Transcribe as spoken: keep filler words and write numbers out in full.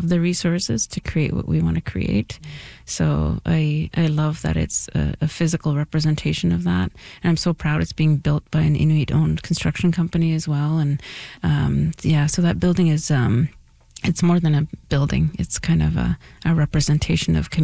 have the resources to create what we want to create. So I I love that it's a, a physical representation of that. And I'm so proud it's being built by an Inuit-owned construction company as well. And um, yeah, so that building is, um, it's more than a building. It's kind of a, a representation of community.